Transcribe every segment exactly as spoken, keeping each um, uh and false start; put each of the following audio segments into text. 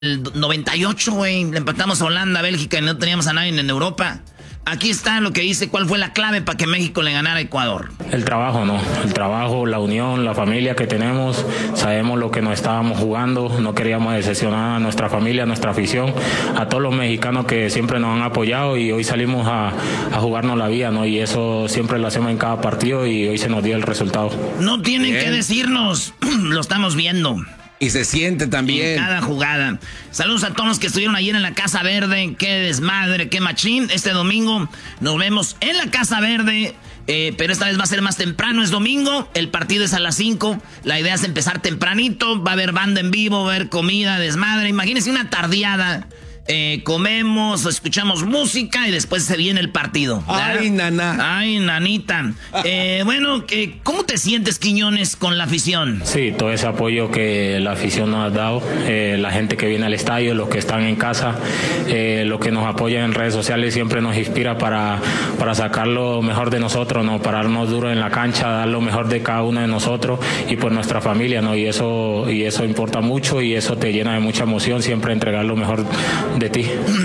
el noventa y ocho, güey, le empatamos a Holanda, Bélgica y no teníamos a nadie en Europa. Aquí está lo que dice, cuál fue la clave para que México le ganara a Ecuador. El trabajo, ¿no? El trabajo, la unión, la familia que tenemos. Sabemos lo que nos estábamos jugando. No queríamos decepcionar a nuestra familia, a nuestra afición, a todos los mexicanos que siempre nos han apoyado y hoy salimos a, a jugarnos la vida, ¿no? Y eso siempre lo hacemos en cada partido y hoy se nos dio el resultado. No tienen Bien. que decirnos, lo estamos viendo. Y se siente también. En cada jugada. Saludos a todos los que estuvieron ayer en la Casa Verde. Qué desmadre, qué machín. Este domingo nos vemos en la Casa Verde. Eh, pero esta vez va a ser más temprano, es domingo. El partido es a las cinco. La idea es empezar tempranito. Va a haber banda en vivo, va a haber comida, desmadre. Imagínense una tardeada. Eh, comemos, escuchamos música y después se viene el partido, ¿verdad? Ay, nana. Ay, nanita. Eh, bueno, eh, ¿cómo te sientes, Quiñones, con la afición? Sí, todo ese apoyo que la afición nos ha dado, eh, la gente que viene al estadio, los que están en casa, eh, los que nos apoyan en redes sociales siempre nos inspira para, para sacar lo mejor de nosotros, ¿no? Pararnos duro en la cancha, dar lo mejor de cada uno de nosotros y por nuestra familia, ¿no? Y eso, y eso importa mucho y eso te llena de mucha emoción, siempre entregar lo mejor de ti.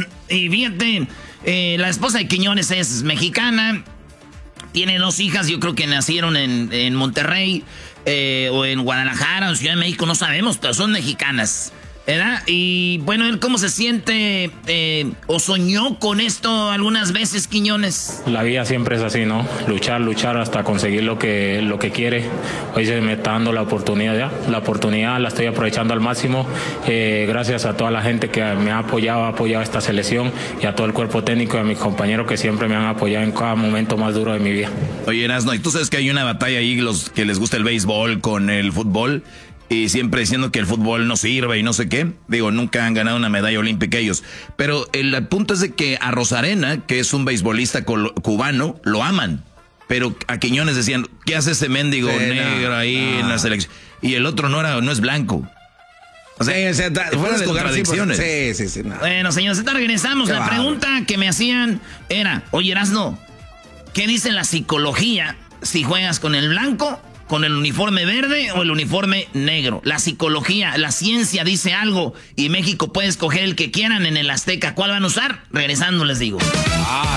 Y fíjate, eh, la esposa de Quiñones es mexicana, tiene dos hijas, yo creo que nacieron en, en Monterrey eh, o en Guadalajara o en Ciudad de México, no sabemos, pero son mexicanas, ¿verdad? Y bueno, él cómo se siente eh, o soñó con esto algunas veces, Quiñones. La vida siempre es así, ¿no? Luchar, luchar hasta conseguir lo que, lo que quiere. Hoy se me está dando la oportunidad ya. La oportunidad la estoy aprovechando al máximo. Eh, gracias a toda la gente que me ha apoyado, ha apoyado esta selección y a todo el cuerpo técnico y a mis compañeros que siempre me han apoyado en cada momento más duro de mi vida. Oye, Erasno, ¿y tú sabes que hay una batalla ahí, los que les gusta el béisbol con el fútbol? Y siempre diciendo que el fútbol no sirve y no sé qué. Digo, nunca han ganado una medalla olímpica ellos. Pero el punto es de que a Rosarena, que es un beisbolista cubano, lo aman. Pero a Quiñones decían, ¿qué hace ese mendigo sí, negro no, ahí no. en la selección? Y el otro no era, no es blanco. O sea, sí, o sea da, fuera de contradicciones. Sí, sí, sí. No. Bueno, señores, ahorita regresamos. La pregunta que me hacían era, oye, Erasno, ¿qué dice la psicología si juegas con el blanco, con el uniforme verde o el uniforme negro? La psicología, la ciencia dice algo y México puede escoger el que quieran en el Azteca. ¿Cuál van a usar? Regresando les digo. Ah.